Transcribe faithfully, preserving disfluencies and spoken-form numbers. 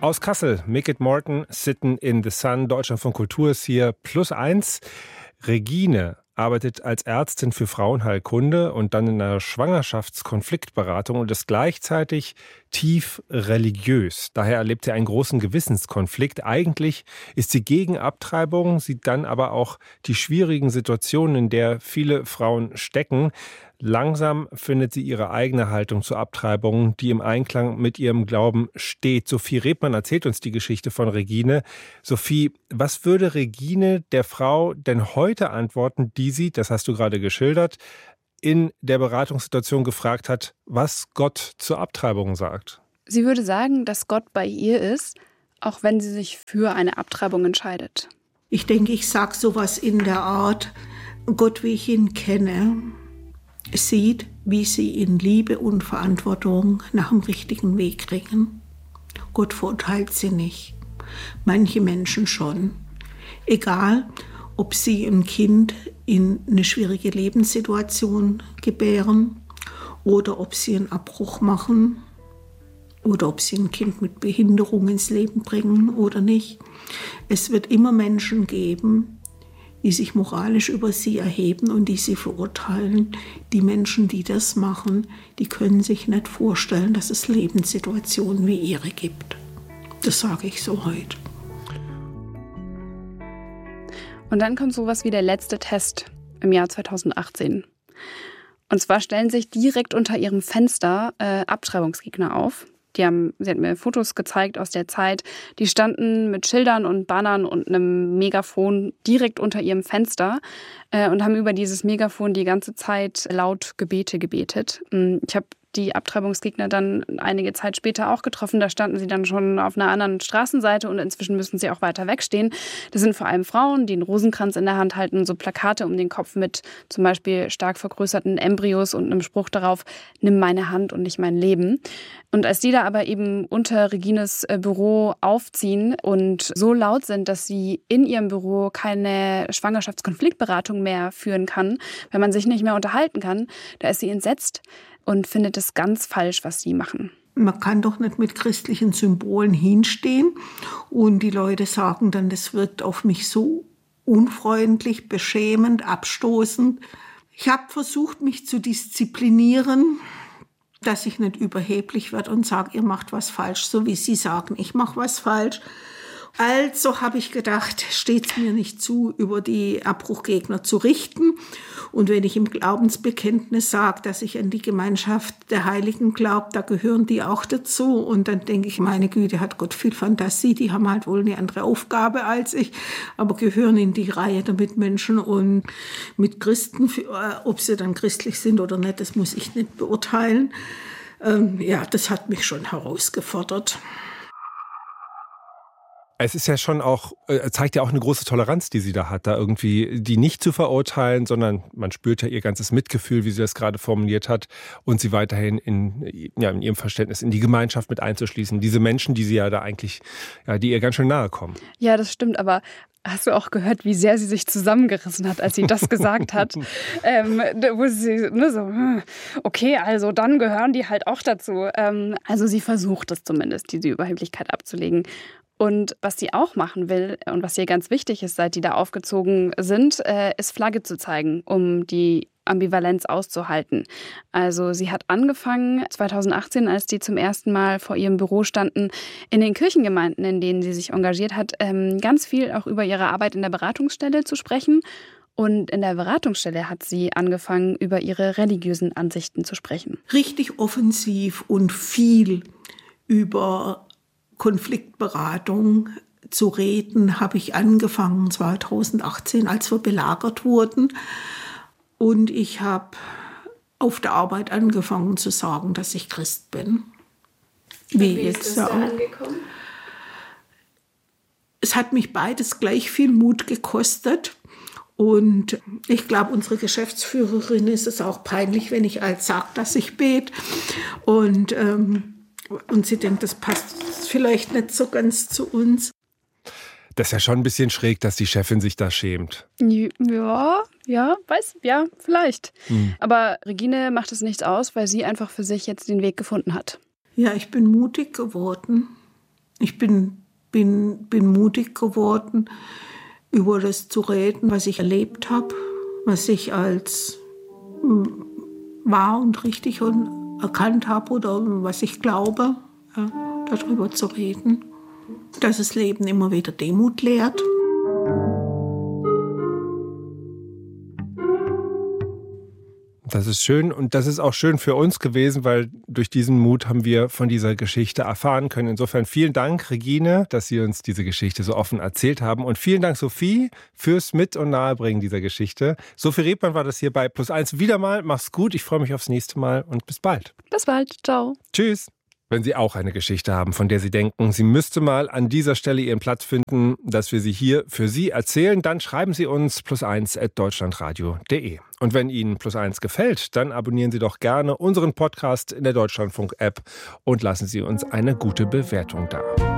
Aus Kassel, Mickett Morton, Sitten in the Sun, Deutschlandfunk Kultur ist hier plus eins. Regine arbeitet als Ärztin für Frauenheilkunde und dann in einer Schwangerschaftskonfliktberatung und ist gleichzeitig tief religiös. Daher erlebt sie einen großen Gewissenskonflikt. Eigentlich ist sie gegen Abtreibung, sieht dann aber auch die schwierigen Situationen, in der viele Frauen stecken. Langsam findet sie ihre eigene Haltung zur Abtreibung, die im Einklang mit ihrem Glauben steht. Sophie Rebmann erzählt uns die Geschichte von Regine. Sophie, was würde Regine der Frau denn heute antworten, die sie, das hast du gerade geschildert, in der Beratungssituation gefragt hat, was Gott zur Abtreibung sagt? Sie würde sagen, dass Gott bei ihr ist, auch wenn sie sich für eine Abtreibung entscheidet. Ich denke, ich sage sowas in der Art, Gott, wie ich ihn kenne, sieht, wie sie in Liebe und Verantwortung nach dem richtigen Weg ringen. Gott verurteilt sie nicht. Manche Menschen schon. Egal, ob sie ein Kind in eine schwierige Lebenssituation gebären oder ob sie einen Abbruch machen oder ob sie ein Kind mit Behinderung ins Leben bringen oder nicht. Es wird immer Menschen geben, die sich moralisch über sie erheben und die sie verurteilen. Die Menschen, die das machen, die können sich nicht vorstellen, dass es Lebenssituationen wie ihre gibt. Das sage ich so heute. Und dann kommt sowas wie der letzte Test im Jahr zweitausendachtzehn. Und zwar stellen sich direkt unter ihrem Fenster äh, Abtreibungsgegner auf. Die haben, sie hat mir Fotos gezeigt aus der Zeit. Die standen mit Schildern und Bannern und einem Megafon direkt unter ihrem Fenster äh, und haben über dieses Megafon die ganze Zeit laut Gebete gebetet. Ich habe die Abtreibungsgegner dann einige Zeit später auch getroffen. Da standen sie dann schon auf einer anderen Straßenseite und inzwischen müssen sie auch weiter wegstehen. Das sind vor allem Frauen, die einen Rosenkranz in der Hand halten, so Plakate um den Kopf mit zum Beispiel stark vergrößerten Embryos und einem Spruch darauf, nimm meine Hand und nicht mein Leben. Und als die da aber eben unter Regines Büro aufziehen und so laut sind, dass sie in ihrem Büro keine Schwangerschaftskonfliktberatung mehr führen kann, wenn man sich nicht mehr unterhalten kann, da ist sie entsetzt und findet es ganz falsch, was sie machen. Man kann doch nicht mit christlichen Symbolen hinstehen und die Leute sagen dann, das wirkt auf mich so unfreundlich, beschämend, abstoßend. Ich habe versucht, mich zu disziplinieren, dass ich nicht überheblich werde und sage, ihr macht was falsch, so wie sie sagen, ich mache was falsch. Also habe ich gedacht, steht es mir nicht zu, über die Abbruchgegner zu richten. Und wenn ich im Glaubensbekenntnis sage, dass ich an die Gemeinschaft der Heiligen glaube, da gehören die auch dazu. Und dann denke ich, meine Güte, hat Gott viel Fantasie, die haben halt wohl eine andere Aufgabe als ich, aber gehören in die Reihe der Mitmenschen. Und mit Christen, ob sie dann christlich sind oder nicht, das muss ich nicht beurteilen. Ähm, ja, das hat mich schon herausgefordert. Es ist ja schon auch, zeigt ja auch eine große Toleranz, die sie da hat, da irgendwie die nicht zu verurteilen, sondern man spürt ja ihr ganzes Mitgefühl, wie sie das gerade formuliert hat, und sie weiterhin in, ja, in ihrem Verständnis in die Gemeinschaft mit einzuschließen. Diese Menschen, die sie ja da eigentlich, ja, die ihr ganz schön nahe kommen. Ja, das stimmt, aber hast du auch gehört, wie sehr sie sich zusammengerissen hat, als sie das gesagt hat? ähm, wo sie ne, so, okay, also dann gehören die halt auch dazu. Ähm, also sie versucht es zumindest, diese Überheblichkeit abzulegen. Und was sie auch machen will und was ihr ganz wichtig ist, seit die da aufgezogen sind, äh, ist Flagge zu zeigen, um die Ambivalenz auszuhalten. Also sie hat angefangen zweitausendachtzehn, als die zum ersten Mal vor ihrem Büro standen, in den Kirchengemeinden, in denen sie sich engagiert hat, ähm, ganz viel auch über ihre Arbeit in der Beratungsstelle zu sprechen. Und in der Beratungsstelle hat sie angefangen, über ihre religiösen Ansichten zu sprechen. Richtig offensiv und viel über Konfliktberatung zu reden, habe ich angefangen zweitausendachtzehn, als wir belagert wurden. Und ich habe auf der Arbeit angefangen zu sagen, dass ich Christ bin. Wie, wie jetzt ist das da angekommen? Es hat mich beides gleich viel Mut gekostet. Und ich glaube, unsere Geschäftsführerin ist es auch peinlich, wenn ich als sage, dass ich bete. Und ähm, Und sie denkt, das passt vielleicht nicht so ganz zu uns. Das ist ja schon ein bisschen schräg, dass die Chefin sich da schämt. Ja, ja, weiß, ja, vielleicht. Hm. Aber Regine macht es nichts aus, weil sie einfach für sich jetzt den Weg gefunden hat. Ja, ich bin mutig geworden. Ich bin, bin, bin mutig geworden, über das zu reden, was ich erlebt habe, was ich als wahr und richtig erkannt habe oder was ich glaube, ja, darüber zu reden. Dass das Leben immer wieder Demut lehrt. Das ist schön und das ist auch schön für uns gewesen, weil durch diesen Mut haben wir von dieser Geschichte erfahren können. Insofern vielen Dank, Regine, dass Sie uns diese Geschichte so offen erzählt haben. Und vielen Dank, Sophie, fürs Mit- und Nahebringen dieser Geschichte. Sophie Rebmann war das hier bei Plus eins wieder mal. Mach's gut, ich freue mich aufs nächste Mal und bis bald. Bis bald, ciao. Tschüss. Wenn Sie auch eine Geschichte haben, von der Sie denken, sie müsste mal an dieser Stelle ihren Platz finden, dass wir sie hier für Sie erzählen, dann schreiben Sie uns plus eins at deutschlandradio punkt de. Und wenn Ihnen plus eins gefällt, dann abonnieren Sie doch gerne unseren Podcast in der Deutschlandfunk-App und lassen Sie uns eine gute Bewertung da.